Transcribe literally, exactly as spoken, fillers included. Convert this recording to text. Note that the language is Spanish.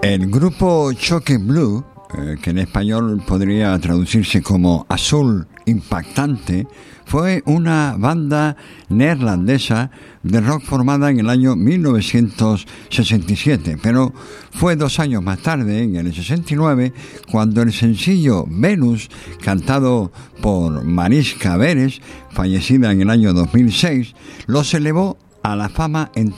El grupo Choque Blue, eh, que en español podría traducirse como Azul Impactante, fue una banda neerlandesa de rock formada en el año mil novecientos sesenta y siete, pero fue dos años más tarde, en el sesenta y nueve, cuando el sencillo Venus, cantado por Mariska Veres, fallecida en el año dos mil seis, los elevó a la fama en